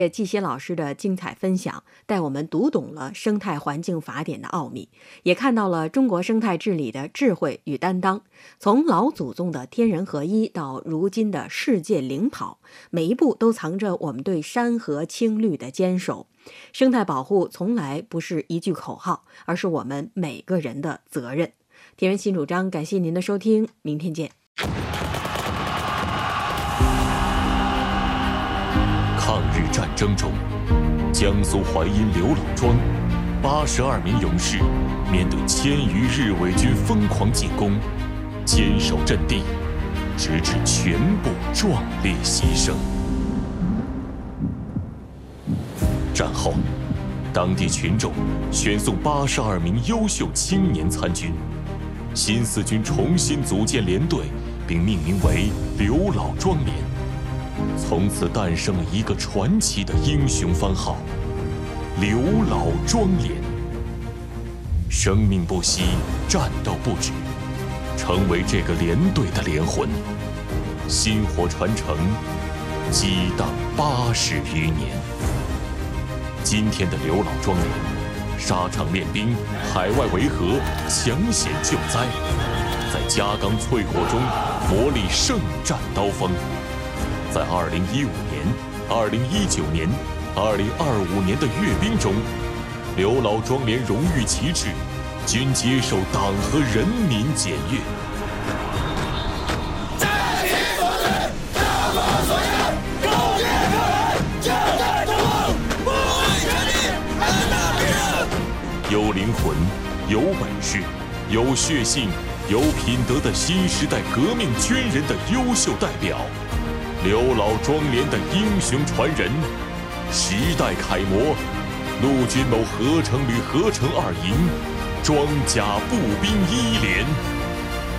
季歇老师的精彩分享，带我们读懂了生态环境法典的奥秘，也看到了中国生态治理的智慧与担当。从老祖宗的天人合一到如今的世界领跑，每一步都藏着我们对山河青绿的坚守。生态保护从来不是一句口号，而是我们每个人的责任。田园新主张，感谢您的收听，明天见。 抗日战争中，江苏淮阴刘老庄82名勇士面对1000余日伪军疯狂进攻，坚守阵地，直至全部壮烈牺牲。战后，当地群众选送82名优秀青年参军，新四军重新组建连队，并命名为刘老庄连。从此诞生了一个传奇的英雄番号——刘老庄连。生命不息，战斗不止，成为这个连队的连魂。薪火传承，激荡80余年。今天的刘老庄连，沙场练兵，海外维和，抢险救灾，在夹钢淬火中磨砺圣战刀锋。在2015年、2019年、2025年的阅兵中，刘老庄连荣誉旗帜均接受党和人民检阅。 在其所愿，大法所愿，苟且可忍，就在同盟，不畏权力，安大平人。 有灵魂、有本事、有血性、有品德的新时代革命军人的优秀代表。刘老庄连的英雄传人，时代楷模，陆军某合成旅合成2营装甲步兵1连。